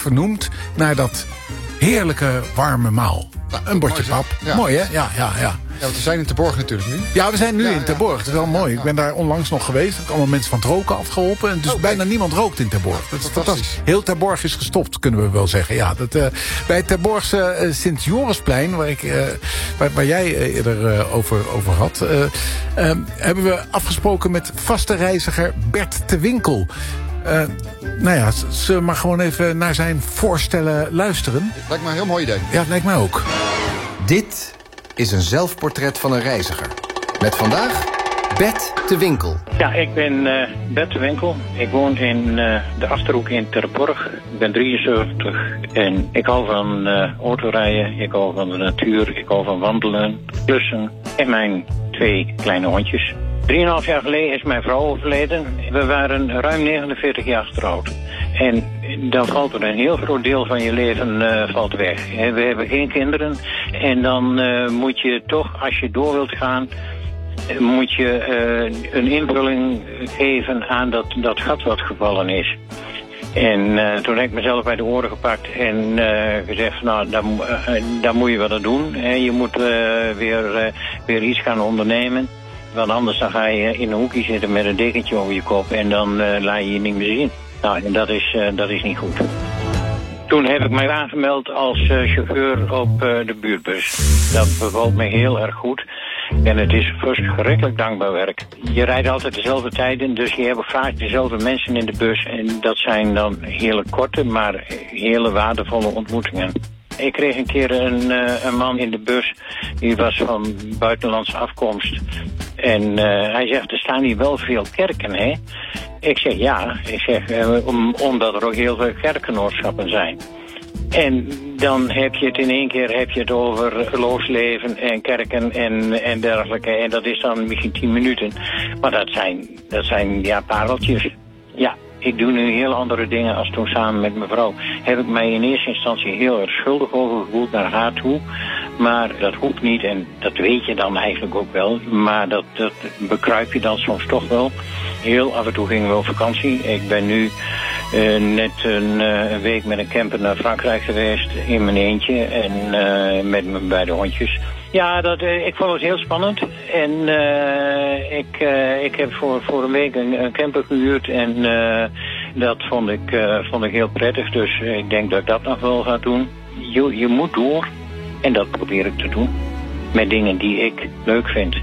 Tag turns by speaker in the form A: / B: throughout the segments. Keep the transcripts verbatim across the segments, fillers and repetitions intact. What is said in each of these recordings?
A: vernoemd naar dat heerlijke warme maal.
B: Nou,
A: een bordje
B: mooi,
A: pap.
B: ja.
A: Mooi, hè? Ja, ja, ja.
B: Ja, want we zijn in Terborg natuurlijk nu.
A: Ja, we zijn nu
B: ja,
A: in Terborg.
B: Ja.
A: Het is wel mooi. Ik ben daar onlangs nog geweest. Ik heb allemaal mensen van het roken afgeholpen. En dus
B: oh,
A: bijna niemand rookt in Terborg. Dat is
B: fantastisch.
A: fantastisch. Heel Terborg is gestopt, kunnen we wel zeggen. Ja, dat, uh, bij het Terborgse uh, Sint-Jorisplein, waar, ik, uh, waar, waar jij uh, eerder uh, over, over had, uh, uh, hebben we afgesproken met vaste reiziger Bert de Winkel. Uh, nou ja, zullen we maar gewoon even naar zijn voorstellen luisteren?
B: Lijkt me een heel mooi idee.
A: Ja, het lijkt mij ook.
C: Dit is een zelfportret van een reiziger. Met vandaag Bert de Winkel.
D: Ja, ik ben uh, Bert de Winkel. Ik woon in uh, de Achterhoek in Terborg. Ik ben drieënzeventig en ik hou van uh, autorijden. Ik hou van de natuur. Ik hou van wandelen, klussen en mijn twee kleine hondjes. Drieënhalf jaar geleden is mijn vrouw overleden. We waren ruim negenenveertig jaar getrouwd. En dan valt er een heel groot deel van je leven uh, valt weg. We hebben geen kinderen. En dan uh, moet je toch, als je door wilt gaan, moet je uh, een invulling geven aan dat, dat gat wat gevallen is. En uh, toen heb ik mezelf bij de oren gepakt en uh, gezegd, nou, daar, uh, daar moet je wat aan doen. En je moet uh, weer, uh, weer iets gaan ondernemen. Want anders dan ga je in een hoekje zitten met een dekentje over je kop en dan uh, laat je je niet meer zien. Nou, en dat is, uh, dat is niet goed. Toen heb ik mij aangemeld als uh, chauffeur op uh, de buurtbus. Dat bevalt me heel erg goed. En het is verschrikkelijk dankbaar werk. Je rijdt altijd dezelfde tijden, dus je hebt vaak dezelfde mensen in de bus. En dat zijn dan hele korte, maar hele waardevolle ontmoetingen. Ik kreeg een keer een, uh, een man in de bus, die was van buitenlandse afkomst. En uh, hij zegt, er staan hier wel veel kerken, hè? Ik zeg, ja. Ik zeg, uh, om, omdat er ook heel veel kerkgenootschappen zijn. En dan heb je het in één keer heb je het over geloofsleven en kerken en, en dergelijke. En dat is dan misschien tien minuten. Maar dat zijn, dat zijn ja, pareltjes. Ja. Ik doe nu heel andere dingen als toen samen met mijn vrouw. Heb ik mij in eerste instantie heel erg schuldig over gevoeld naar haar toe. Maar dat hoeft niet en dat weet je dan eigenlijk ook wel. Maar dat, dat bekruip je dan soms toch wel. Heel af en toe gingen we op vakantie. Ik ben nu uh, net een, uh, een week met een camper naar Frankrijk geweest. In mijn eentje en uh, met mijn beide hondjes. Ja, dat, uh, ik vond het heel spannend. En uh, ik, uh, ik heb voor, voor een week een, een camper gehuurd. En uh, dat vond ik, uh, vond ik heel prettig. Dus uh, ik denk dat ik dat nog wel ga doen. Je, je moet door. En dat probeer ik te doen. Met dingen die ik leuk vind.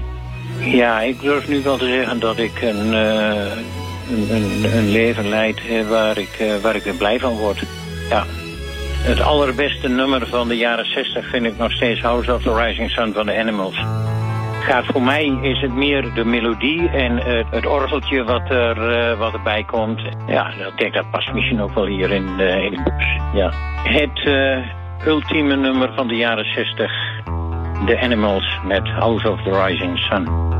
D: Ja, ik durf nu wel te zeggen dat ik een, uh, een, een, een leven leid uh, waar, ik, uh, waar ik weer blij van word. Ja. Het allerbeste nummer van de jaren zestig vind ik nog steeds House of the Rising Sun van de Animals. Gaat voor mij is het meer de melodie en uh, het orgeltje wat, er, uh, wat erbij komt. Ja, ik denk dat past misschien ook wel hier in de, in de bus. Ja. Het uh, ultieme nummer van de jaren zestig. The Animals met House of the Rising Sun.